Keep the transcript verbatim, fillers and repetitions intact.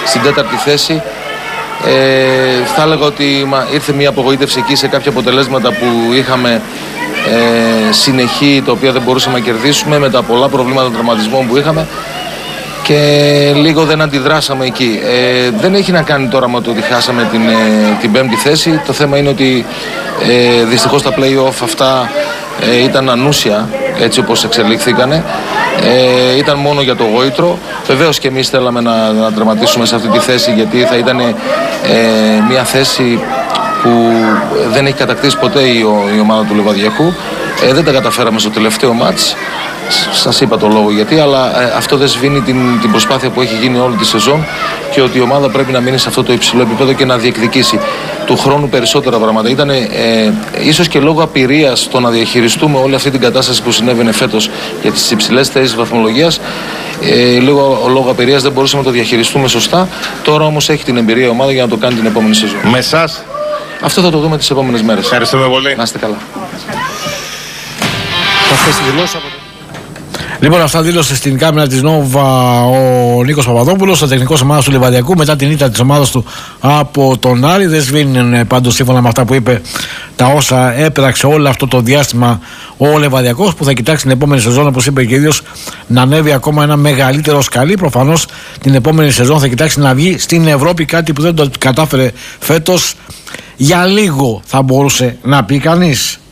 στην τέταρτη θέση. Ε, θα έλεγα ότι ήρθε μια απογοήτευση εκεί σε κάποια αποτελέσματα που είχαμε ε, συνεχή, τα οποία δεν μπορούσαμε να κερδίσουμε με τα πολλά προβλήματα τραυματισμών που είχαμε και λίγο δεν αντιδράσαμε εκεί. Ε, δεν έχει να κάνει τώρα με το ότι χάσαμε την, ε, την πέμπτη θέση. Το θέμα είναι ότι ε, δυστυχώς τα play-off αυτά ε, ήταν ανούσια έτσι όπως εξελίχθηκανε. Ε, ήταν μόνο για το γόητρο. Βεβαίως και εμείς θέλαμε να, να τερματίσουμε σε αυτή τη θέση, γιατί θα ήταν ε, μια θέση που δεν έχει κατακτήσει ποτέ η, η ομάδα του Λιβαδιακού. Ε, δεν τα καταφέραμε στο τελευταίο μάτς. Σας είπα το λόγο γιατί, αλλά ε, αυτό δεν σβήνει την, την προσπάθεια που έχει γίνει όλη τη σεζόν και ότι η ομάδα πρέπει να μείνει σε αυτό το υψηλό επίπεδο και να διεκδικήσει του χρόνου περισσότερα πράγματα. Ήταν ε, ίσως και λόγω απειρίας το να διαχειριστούμε όλη αυτή την κατάσταση που συνέβαινε φέτος για τις υψηλές θέσεις βαθμολογίας. Ε, λίγο λόγω απειρίας δεν μπορούσαμε να το διαχειριστούμε σωστά. Τώρα όμως έχει την εμπειρία η ομάδα για να το κάνει την επόμενη σεζόν. Με εσάς. Αυτό θα το δούμε τις επόμενες μέρες. Ευχαριστούμε πολύ. Να είστε καλά. Λοιπόν, αυτά δήλωσε στην κάμερα της Νόβα ο Νίκος Παπαδόπουλος, ο τεχνικός ομάδας του Λιβαδιακού, μετά την ήττα της ομάδας του από τον Άρη. Δεν σβήνουν πάντως, σύμφωνα με αυτά που είπε, τα όσα έπραξε όλο αυτό το διάστημα ο Λιβαδιακός, που θα κοιτάξει την επόμενη σεζόν, όπως είπε και ίδιος, να ανέβει ακόμα ένα μεγαλύτερο σκαλί. Προφανώς την επόμενη σεζόν θα κοιτάξει να βγει στην Ευρώπη, κάτι που δεν το κατάφερε φέτος. Για λίγο, θα μπορούσε να πει κανείς.